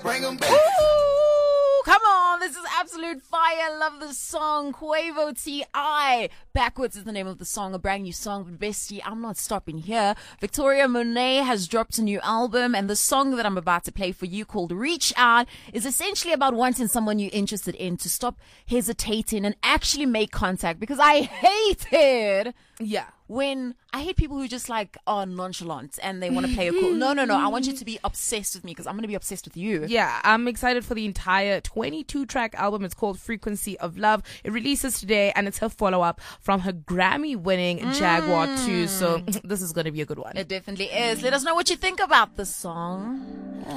Bring 'em back. Ooh, come on, this is absolute fire. Love this song. Quavo T.I. Backwards is the name of the song, a brand new song. But bestie, I'm not stopping here. Victoria Monet has dropped a new album, and the song that I'm about to play for you, called Reach Out, is essentially about wanting someone you're interested in to stop hesitating and actually make contact, because I hated when I hate people who just like are nonchalant and they want to play a cool. No. I want you to be obsessed with me, because I'm going to be obsessed with you. Yeah, I'm excited for the entire 22-track album. It's called Frequency of Love. It releases today, and it's her follow-up from her Grammy-winning Jaguar 2. So this is going to be a good one. It definitely is. Let us know what you think about the song.